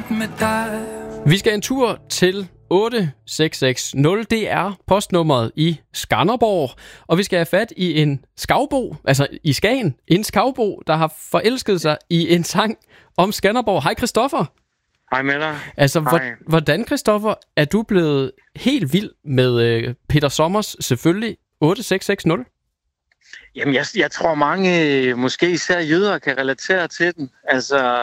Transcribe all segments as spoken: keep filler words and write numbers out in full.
rundt med dig. Vi skal en tur til otte seks seks nul. Det er postnummeret i Skanderborg. Og vi skal have fat i en skavbo, altså i Skagen. En skavbo, der har forelsket sig i en sang om Skanderborg. Hej Christoffer. Hej med dig. Altså, Hej. hvordan, Christoffer, er du blevet helt vild med øh, Peter Sommers, selvfølgelig, otte seks seks nul? Jamen, jeg, jeg tror mange, måske især jøder, kan relatere til den. Altså,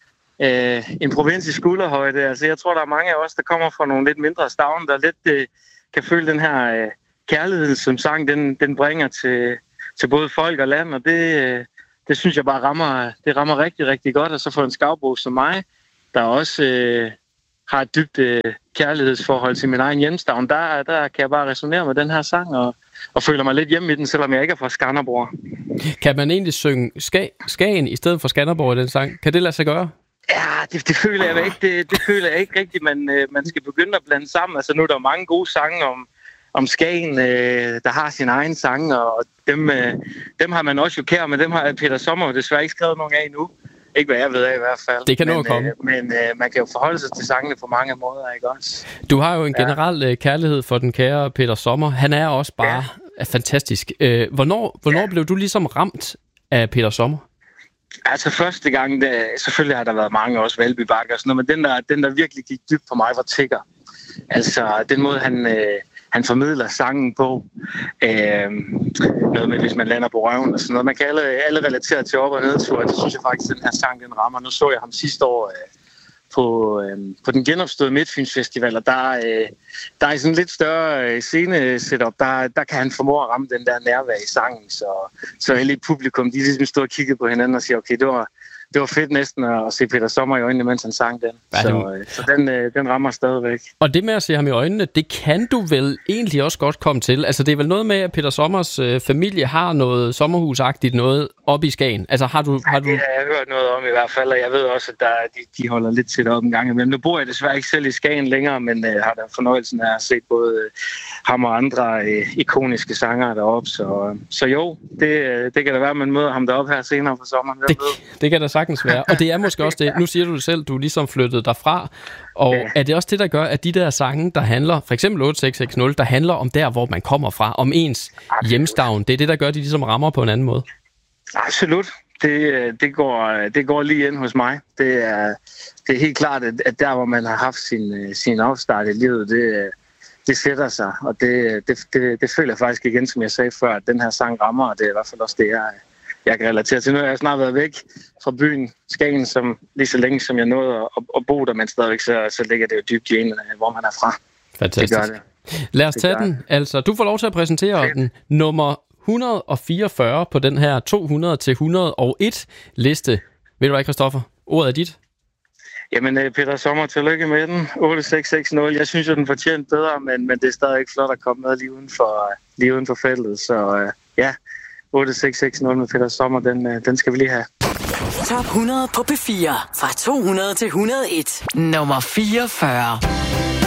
øh, en provins i skulderhøjde. Altså, jeg tror, der er mange af os, der kommer fra nogle lidt mindre stavne, der lidt øh, kan føle den her øh, kærlighed, som sang, den, den bringer til, til både folk og land. Og det, øh, det synes jeg bare rammer, det rammer rigtig, rigtig godt. Og så for en skavbo som mig, der også øh, har et dybt øh, kærlighedsforhold til min egen hjemstavn, der, der kan jeg bare resonere med den her sang, og, og føler mig lidt hjemme i den, selvom jeg ikke er fra Skanderborg. Kan man egentlig synge Ska- Skagen i stedet for Skanderborg i den sang? Kan det lade sig gøre? Ja, det, det føler jeg ikke. Det, det føler jeg ikke rigtigt, man, øh, man skal begynde at blande sammen. Altså nu er der mange gode sange om, om Skagen, øh, der har sin egen sang, og dem, øh, dem har man også jo kær, men dem har Peter Sommer desværre ikke skrevet nogen af endnu. Ikke hvad jeg ved af i hvert fald. Det kan men, nå at komme. Øh, men øh, man kan jo forholde sig til sangene på mange måder, ikke også? Du har jo en ja. generel øh, kærlighed for den kære Peter Sommer. Han er også bare ja. fantastisk. Øh, hvornår hvornår ja. blev du ligesom ramt af Peter Sommer? Altså første gang, det, selvfølgelig har der været mange også Valby Bakke og sådan noget, men den der, den der virkelig gik dybt på mig var Tigger. Altså den måde han... Øh, Han formidler sangen på. Øh, noget med, hvis man lander på røven og sådan noget. Man kan alle, alle relatere til op- og nedtur. Det synes jeg faktisk, den her sang, den rammer. Nu så jeg ham sidste år øh, på, øh, på den genopståede Midtfyns Festival, og der, øh, der er sådan en lidt større øh, scene-setup. Der, der kan han formå at ramme den der nærvær i sangen. Så, så alle i publikum, de ligesom stod og kiggede på hinanden og siger, okay, det var... Det var fedt næsten at se Peter Sommer i øjnene, mens han sang den. Ja, så øh, så den, øh, den rammer stadigvæk. Og det med at se ham i øjnene, det kan du vel egentlig også godt komme til. Altså det er vel noget med, at Peter Sommers øh, familie har noget sommerhusagtigt noget oppe i Skagen. Altså har du... Har du... Ja, det har jeg hørt noget om i hvert fald, og jeg ved også, at der, de, de holder lidt til op en gang imellem. Nu bor jeg desværre ikke selv i Skagen længere, men øh, har da fornøjelsen af at se både øh, ham og andre øh, ikoniske sangere deroppe. Så, så jo, det, det kan da være, at man møder ham deroppe her senere på sommeren. Det, det kan da sagtens være. Og det er måske også det. Nu siger du det selv, du er ligesom flyttet derfra. Og ja. Er det også det, der gør, at de der sange, der handler, for eksempel otte seks seks nul, der handler om der, hvor man kommer fra, om ens Absolut. hjemstavn, det er det, der gør, at de ligesom rammer på en anden måde? Absolut. Det, det, går, det går lige ind hos mig. Det er, det er helt klart, at der, hvor man har haft sin, sin afstart i livet, det, det sætter sig. Og det, det, det, det føler jeg faktisk igen, som jeg sagde før, at den her sang rammer, og det er i hvert fald også det, jeg jeg kan relatere til. Nu har jeg snart været væk fra byen Skagen, som lige så længe som jeg nåede at, at bo der, men stadigvæk så, så ligger det jo dybt i en, hvor man er fra. Fantastisk. Det gør det. Lad os tage den. Det. Altså, du får lov til at præsentere Fedt. den nummer et hundrede og fireogfyrre på den her to hundrede til et hundrede og en liste. Ved du hvad, Christoffer? Ordet er dit. Jamen, Peter Sommer, tillykke med den. otte seks seks nul. Jeg synes jo, den fortjente bedre, men, men det er stadig ikke flot at komme med lige uden for, lige uden for feltet. Så uh, ja, otte seks seks nul med Peter Sommer, den, den skal vi lige have. Top hundrede på P fire fra to hundrede til et hundrede og en. Nummer fireogfyrre.